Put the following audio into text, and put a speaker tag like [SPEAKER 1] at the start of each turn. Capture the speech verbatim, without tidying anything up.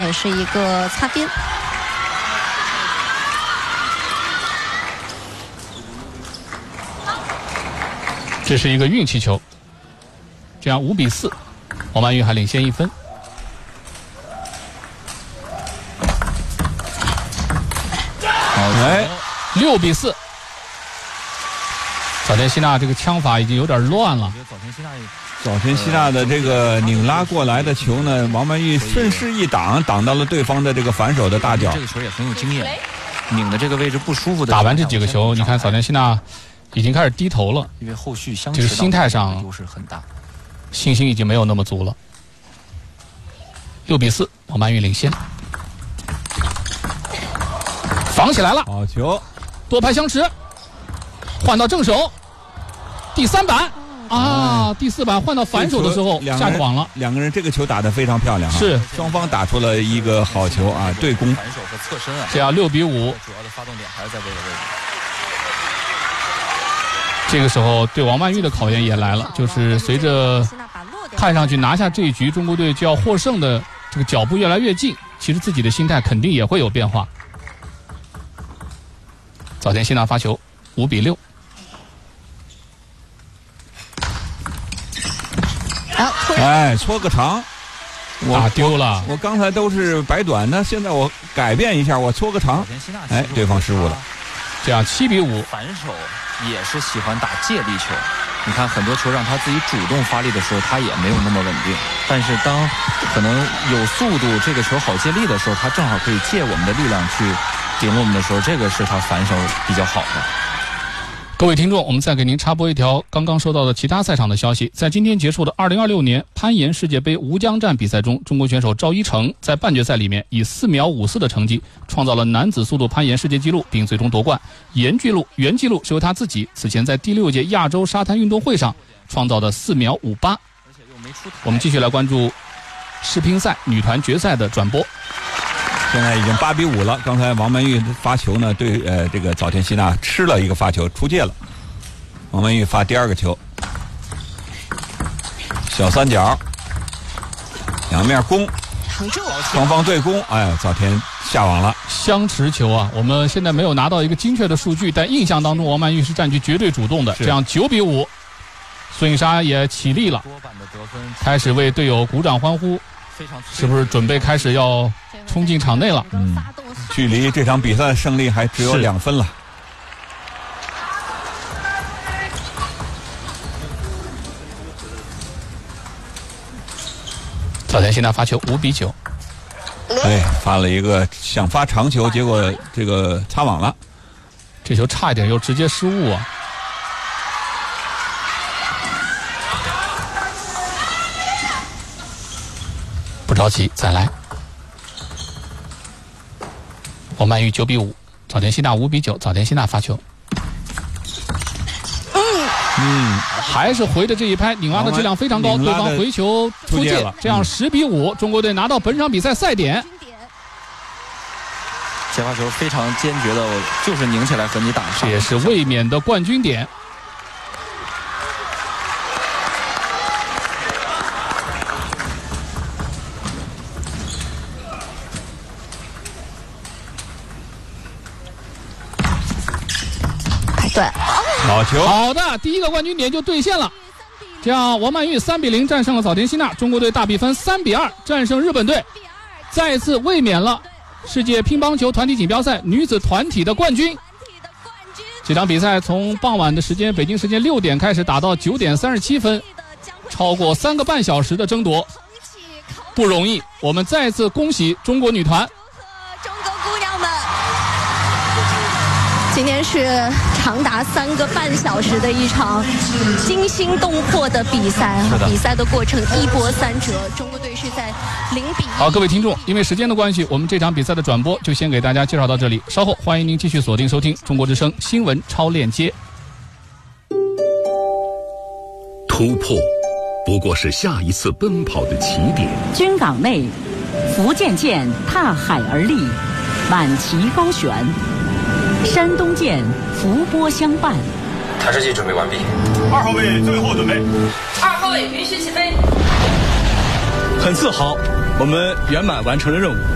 [SPEAKER 1] 且是一个擦边。
[SPEAKER 2] 这是一个运气球，这样五比四，王曼玉还领先一分。
[SPEAKER 3] 哎，
[SPEAKER 2] 六比四。早田希娜这个枪法已经有点乱了。
[SPEAKER 3] 早田希娜，早田希娜的这个拧拉过来的球呢，王曼玉顺势一挡，挡到了对方的这个反手的大脚。
[SPEAKER 4] 这个球也很有经验，拧的这个位置不舒服的。
[SPEAKER 2] 打完这几个球，你看早田希娜已经开始低头了，
[SPEAKER 4] 因为后续相
[SPEAKER 2] 就是心态上
[SPEAKER 4] 优势很大，
[SPEAKER 2] 信心已经没有那么足了。六比四，王曼玉领先。防起来了，
[SPEAKER 3] 好球，
[SPEAKER 2] 多拍相持，换到正手，第三板啊，第四板换到反手的时候下广了。
[SPEAKER 3] 两个人这个球打得非常漂亮，
[SPEAKER 2] 是
[SPEAKER 3] 双方打出了一个好球啊，对攻。
[SPEAKER 4] 反手和侧身啊，
[SPEAKER 2] 这样六比五，
[SPEAKER 4] 主要的发动点还是在这个位置。
[SPEAKER 2] 这个时候对王曼玉的考验也来了，就是随着看上去拿下这一局，中国队就要获胜的这个脚步越来越近，其实自己的心态肯定也会有变化。早田希娜发球，五比六。
[SPEAKER 3] 哎，搓个长，
[SPEAKER 2] 打丢了。
[SPEAKER 3] 我刚才都是摆短，那现在我改变一下，我搓个长。哎，对方失误了。
[SPEAKER 2] 这样七比五。
[SPEAKER 4] 反手也是喜欢打借力球。你看很多球让他自己主动发力的时候，他也没有那么稳定。但是当可能有速度，这个球好借力的时候，他正好可以借我们的力量去顶我们的时候，这个是他反手比较好的。
[SPEAKER 2] 各位听众，我们再给您插播一条刚刚收到的其他赛场的消息。在今天结束的二零二六年攀岩世界杯吴江站比赛中，中国选手赵一成在半决赛里面以四秒五四的成绩创造了男子速度攀岩世界纪录，并最终夺冠。原纪录原纪录是由他自己此前在第六届亚洲沙滩运动会上创造的四秒五八。我们继续来关注世乒赛女团决赛的转播。
[SPEAKER 3] 现在已经八比五了。刚才王曼玉发球呢，对呃这个早田希娜吃了一个发球，出界了。王曼玉发第二个球，小三角，两面攻，双方对攻，哎，早田下网了。
[SPEAKER 2] 相持球啊，我们现在没有拿到一个精确的数据，但印象当中王曼玉是占据绝对主动的。这样九比五，孙颖莎也起立了，开始为队友鼓掌欢呼。是不是准备开始要冲进场内了？
[SPEAKER 3] 嗯，距离这场比赛的胜利还只有两分了。
[SPEAKER 2] 早田希娜发球五比九。
[SPEAKER 3] 哎，发了一个想发长球，结果这个擦网了。
[SPEAKER 2] 这球差一点又直接失误啊！不着急，再来。王曼玉九比五，早田希娜五比九，早田希娜发球。嗯，还是回的这一拍，拧拉的质量非常高，对方回球出界，这样十比五，中国队拿到本场比赛赛点。
[SPEAKER 4] 接发球非常坚决的，我就是拧起来和你打上，
[SPEAKER 2] 这也是卫冕的冠军点。
[SPEAKER 1] 对，
[SPEAKER 3] 好球，
[SPEAKER 2] 好的，第一个冠军点就兑现了。这样，王曼玉三比零战胜了早田希娜，中国队大比分三比二战胜日本队，再次卫冕了世界乒乓球团体锦标赛女子团体的冠军。这场比赛从傍晚的时间，北京时间六点开始，打到九点三十七分，超过三个半小时的争夺，不容易。我们再次恭喜中国女团。
[SPEAKER 1] 中国姑娘们，今天是长达三个半小时的一场惊心动魄的比赛啊！比赛的过程一波三折，中国队是在零比一。
[SPEAKER 2] 好，各位听众，因为时间的关系，我们这场比赛的转播就先给大家介绍到这里。稍后欢迎您继续锁定收听中国之声新闻超链接。
[SPEAKER 5] 突破不过是下一次奔跑的起点。
[SPEAKER 6] 军港内，福建舰踏海而立，满旗高悬；山东舰伏波相伴。
[SPEAKER 7] 探视器准备完毕，
[SPEAKER 8] 二号位最后准备，
[SPEAKER 9] 二号位允许起飞。
[SPEAKER 8] 很自豪，我们圆满完成了任务。